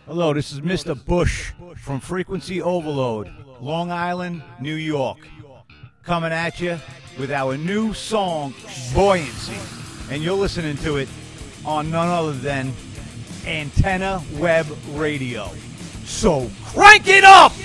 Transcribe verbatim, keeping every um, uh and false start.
Hello, this is Mister Bush from Frequency Overload, Long Island, New York, coming at you with our new song, Buoyancy. And you're listening to it on none other than Antenna Web Radio. So crank it up!